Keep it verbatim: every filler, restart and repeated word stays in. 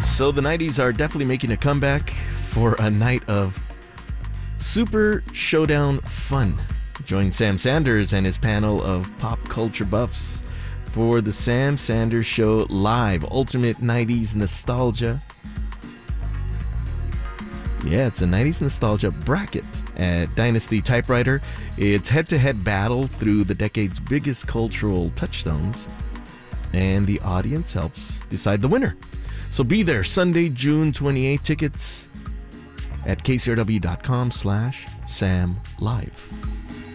So the nineties are definitely making a comeback for a night of Super Showdown fun. Join Sam Sanders and his panel of pop culture buffs for the Sam Sanders Show Live, Ultimate nineties Nostalgia. Yeah, it's a nineties Nostalgia bracket at Dynasty Typewriter. It's head-to-head battle through the decade's biggest cultural touchstones, and the audience helps decide the winner. So be there Sunday, June twenty-eighth. Tickets at kcrw.com slash Sam Live.